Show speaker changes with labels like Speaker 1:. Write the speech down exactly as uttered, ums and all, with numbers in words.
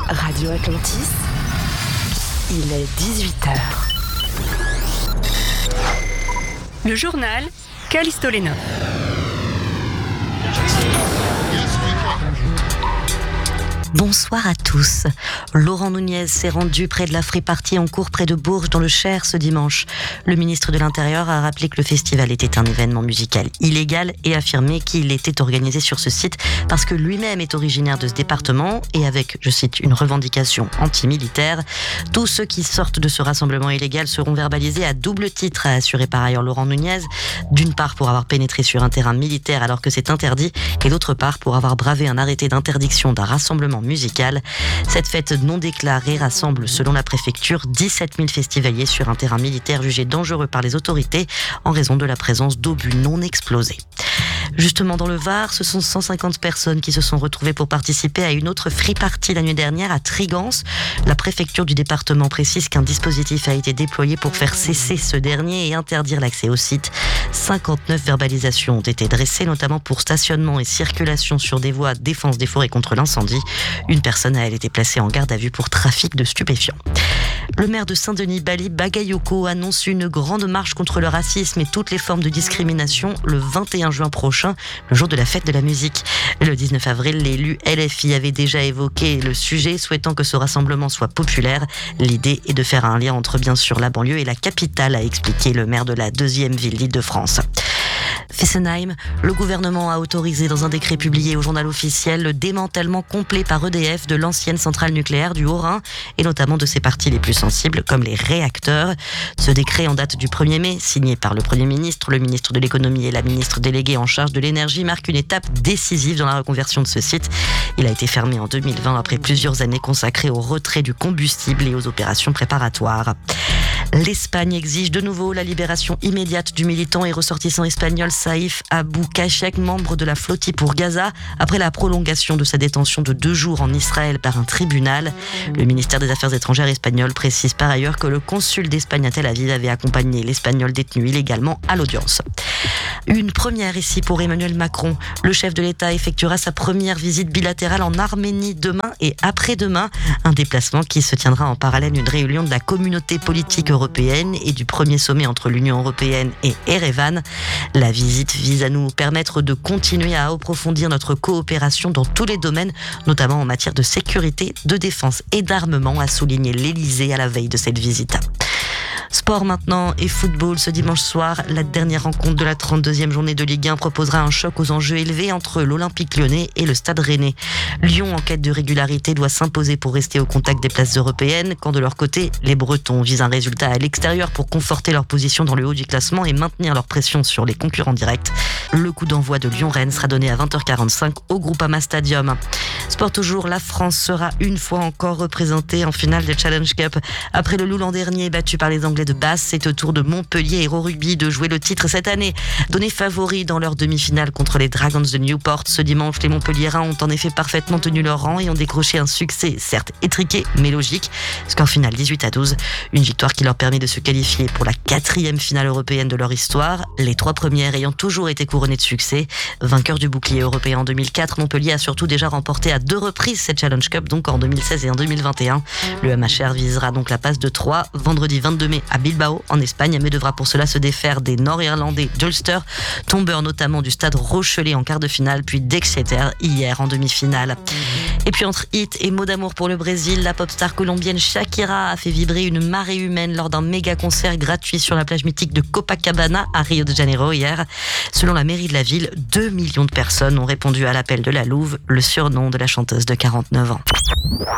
Speaker 1: Radio Atlantis, il est dix-huit heures.
Speaker 2: Le journal Callisto Lenov.
Speaker 3: Bonsoir à tous. Laurent Nunez s'est rendu près de la Free Party en cours près de Bourges dans le Cher ce dimanche. Le ministre de l'Intérieur a rappelé que le festival était un événement musical illégal et affirmé qu'il était organisé sur ce site parce que lui-même est originaire de ce département et avec, je cite, une revendication anti-militaire. Tous ceux qui sortent de ce rassemblement illégal seront verbalisés à double titre, a assuré par ailleurs Laurent Nunez. D'une part pour avoir pénétré sur un terrain militaire alors que c'est interdit et d'autre part pour avoir bravé un arrêté d'interdiction d'un rassemblement musical. Cette fête non déclarée rassemble, selon la préfecture, dix-sept mille festivaliers sur un terrain militaire jugé dangereux par les autorités en raison de la présence d'obus non explosés. Justement dans le Var, ce sont cent cinquante personnes qui se sont retrouvées pour participer à une autre Free Party la nuit dernière à Trigance. La préfecture du département précise qu'un dispositif a été déployé pour faire cesser ce dernier et interdire l'accès au site. cinquante-neuf verbalisations ont été dressées, notamment pour stationnement et circulation sur des voies, défense des forêts contre l'incendie. Une personne a elle été placée en garde à vue pour trafic de stupéfiants. Le maire de Saint-Denis, Bali Bagayoko, annonce une grande marche contre le racisme et toutes les formes de discrimination le vingt et un juin prochain, le jour de la fête de la musique. Le dix-neuf avril, l'élu L F I avait déjà évoqué le sujet, souhaitant que ce rassemblement soit populaire. L'idée est de faire un lien entre, bien sûr, la banlieue et la capitale, a expliqué le maire de la deuxième ville d'Île-de-France. Fessenheim, le gouvernement a autorisé dans un décret publié au journal officiel le démantèlement complet par E D F de l'ancienne centrale nucléaire du Haut-Rhin et notamment de ses parties les plus sensibles comme les réacteurs. Ce décret en date du premier mai, signé par le Premier ministre, le ministre de l'économie et la ministre déléguée en charge de l'énergie, marque une étape décisive dans la reconversion de ce site. Il a été fermé en deux mille vingt après plusieurs années consacrées au retrait du combustible et aux opérations préparatoires. L'Espagne exige de nouveau la libération immédiate du militant et ressortissant espagnol Saïf Abou Kachek, membre de la flottille pour Gaza, après la prolongation de sa détention de deux jours en Israël par un tribunal. Le ministère des Affaires étrangères espagnol précise par ailleurs que le consul d'Espagne à Tel Aviv avait accompagné l'Espagnol détenu illégalement à l'audience. Une première ici pour Emmanuel Macron. Le chef de l'État effectuera sa première visite bilatérale en Arménie demain et après-demain. Un déplacement qui se tiendra en parallèle d'une réunion de la communauté politique européenne et du premier sommet entre l'Union européenne et Erevan. La visite vise à nous permettre de continuer à approfondir notre coopération dans tous les domaines, notamment en matière de sécurité, de défense et d'armement, a souligné l'Élysée à la veille de cette visite. Sport maintenant et football. Ce dimanche soir, la dernière rencontre de la trente-deuxième journée de Ligue un proposera un choc aux enjeux élevés entre l'Olympique Lyonnais et le Stade Rennais. Lyon, en quête de régularité, doit s'imposer pour rester au contact des places européennes, quand de leur côté, les Bretons visent un résultat à l'extérieur pour conforter leur position dans le haut du classement et maintenir leur pression sur les concurrents directs. Le coup d'envoi de Lyon-Rennes sera donné à vingt heures quarante-cinq au Groupama Stadium. Sport toujours, la France sera une fois encore représentée en finale de Challenge Cup. Après le Loup l'an dernier, battu par les Anglais de Basse, c'est au tour de Montpellier Hérault Rugby de jouer le titre cette année. Donnés favoris dans leur demi-finale contre les Dragons de Newport, ce dimanche, les Montpelliérains ont en effet parfaitement tenu leur rang et ont décroché un succès, certes étriqué, mais logique. Score final dix-huit à douze. Une victoire qui leur permet de se qualifier pour la quatrième finale européenne de leur histoire. Les trois premières ayant toujours été couronnées de succès. Vainqueur du bouclier européen en deux mille quatre, Montpellier a surtout déjà remporté à deux reprises cette Challenge Cup, donc en deux mille seize et en deux mille vingt et un. Le M H R visera donc la passe de trois vendredi vingt-deux mai à Bilbao en Espagne, mais devra pour cela se défaire des Nord-Irlandais d'Ulster, tombeurs notamment du Stade Rochelet en quart de finale, puis d'Exeter hier en demi-finale. Et puis entre hit et mots d'amour pour le Brésil, la pop star colombienne Shakira a fait vibrer une marée humaine lors d'un méga concert gratuit sur la plage mythique de Copacabana à Rio de Janeiro hier. Selon la mairie de la ville, deux millions de personnes ont répondu à l'appel de la Louve, le surnom de la chanteuse de quarante-neuf ans.